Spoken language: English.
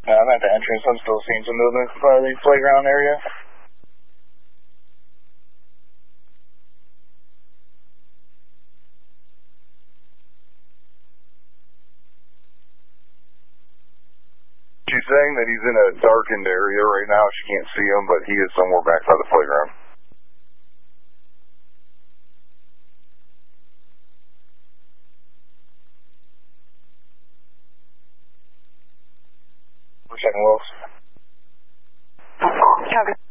I'm at the entrance. I'm still seeing some movement by the playground area. She's saying that he's in a darkened area right now. She can't see him, but he is somewhere back by the playground. We're checking Wilkes. Copy.